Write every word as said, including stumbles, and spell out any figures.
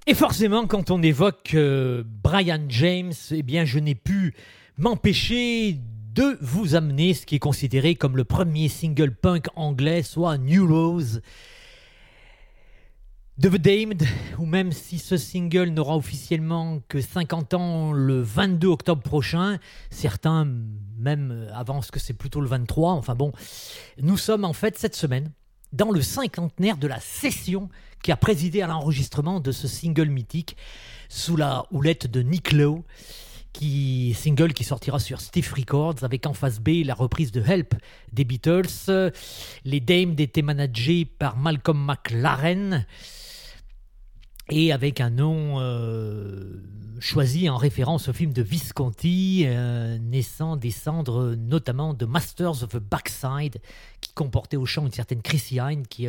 Et forcément, quand on évoque euh, Brian James, eh bien, je n'ai pu m'empêcher de vous amener ce qui est considéré comme le premier single punk anglais, soit New Rose de The Damned, ou même si ce single n'aura officiellement que cinquante ans le vingt-deux octobre prochain, certains même avancent que c'est plutôt le vingt-trois, enfin bon, nous sommes en fait cette semaine dans le cinquantenaire de la session qui a présidé à l'enregistrement de ce single mythique sous la houlette de Nick Lowe, qui, single qui sortira sur Stiff Records avec en face B la reprise de Help des Beatles. Les Damned étaient managés par Malcolm McLaren et avec un nom euh, choisi en référence au film de Visconti, euh, naissant des cendres notamment de Masters of the Backside, qui comportait au chant une certaine Chrissy Hine, qui